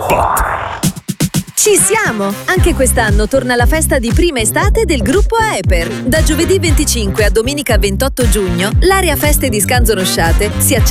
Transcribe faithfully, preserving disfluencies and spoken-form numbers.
Spot. Ci siamo! Anche quest'anno torna la festa di prima estate del gruppo Aeper. Da giovedì venticinque a domenica ventotto giugno, l'area feste di Scanzonosciate si accende